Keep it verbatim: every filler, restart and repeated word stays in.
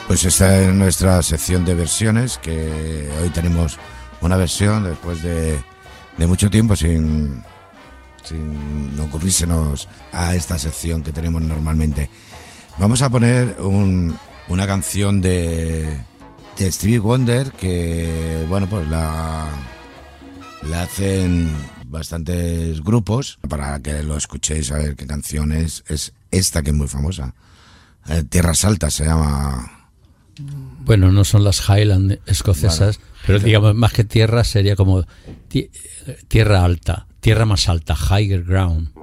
Pues esta es nuestra sección de versiones, que hoy tenemos una versión después de, de mucho tiempo sin, sin ocurrírsenos a esta sección que tenemos normalmente. Vamos a poner un, una canción de, de Stevie Wonder que, bueno, pues la, la hacen bastantes grupos, para que lo escuchéis a ver qué canción es, es esta que es muy famosa. Eh, Tierras Altas se llama. Bueno, no son las Highland escocesas, bueno, pero digamos, más que tierra sería como ti- tierra alta, tierra más alta, higher ground.